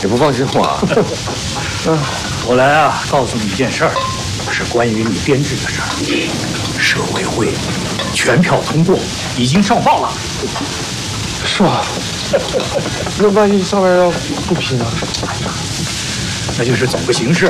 姐不放心我。 我来啊，告诉你一件事儿，是关于你编制的事儿。社委会全票通过，已经上报了。 是吧？那万一上面要不批呢？ 那就是走个形式。